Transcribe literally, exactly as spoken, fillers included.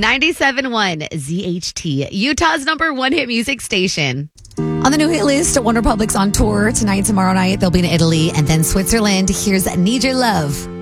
ninety-seven point one Z H T, Utah's number one hit music station. On the new hit list, One Republic's on tour tonight, tomorrow night. They'll be in Italy and then Switzerland. Here's Need Your Love.